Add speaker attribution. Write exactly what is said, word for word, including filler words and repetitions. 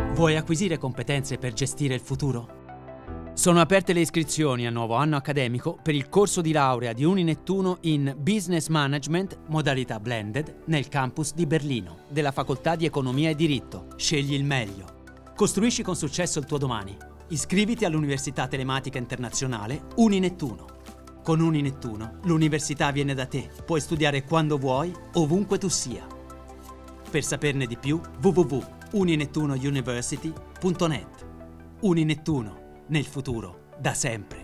Speaker 1: Vuoi acquisire competenze per gestire il futuro? Sono aperte le iscrizioni al nuovo anno accademico per il corso di laurea di Uninettuno in Business Management, modalità blended, nel campus di Berlino, della Facoltà di Economia e Diritto. Scegli il meglio. Costruisci con successo il tuo domani. Iscriviti all'Università Telematica Internazionale Uninettuno. Con Uninettuno l'università viene da te. Puoi studiare quando vuoi, ovunque tu sia. Per saperne di più, w w w punto uninettuno university punto net. Uninettuno, nel futuro, da sempre.